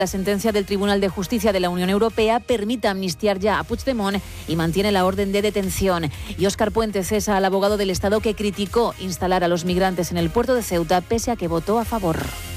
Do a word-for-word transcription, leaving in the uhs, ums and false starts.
La sentencia del Tribunal de Justicia de la Unión Europea permite amnistiar ya a Puigdemont y mantiene la orden de detención. Y Óscar Puente cesa al abogado del Estado que criticó instalar a los migrantes en el puerto de Ceuta pese a que votó a favor.